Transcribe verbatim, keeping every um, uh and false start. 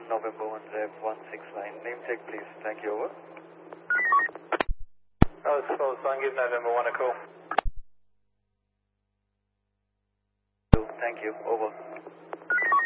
November one Rev one six nine. Name check please. Thank you, over. Oh, suppose one give November one a call. Thank you, over.